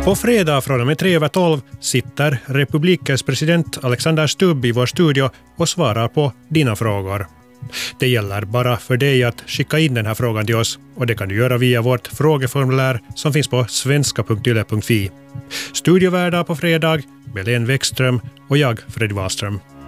På fredag från och med 3:12 sitter republikens president Alexander Stubb i vår studio och svarar på dina frågor. Det gäller bara för dig att skicka in den här frågan till oss och det kan du göra via vårt frågeformulär som finns på svenska.yle.fi. Studiovärdar på fredag, Belén Wäckström och jag, Fred Wahlström.